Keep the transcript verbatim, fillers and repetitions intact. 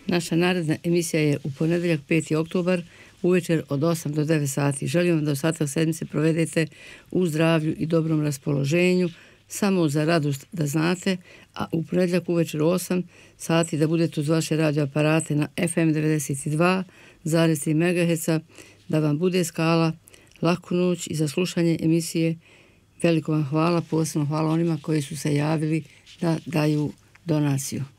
Naša naredna emisija je u ponedeljak peti oktobar uvečer od osam do devet sati. Želim vam da ostatak sedmice provedete u zdravlju i dobrom raspoloženju, samo za radost da znate, a u ponedjeljak uvečer u osam sati da budete uz vaše radioaparate na F M devedeset dva zarez tri megaherca, da vam bude skala, laku noć i za slušanje emisije. Veliko vam hvala, posebno hvala onima koji su se javili da daju donaciju.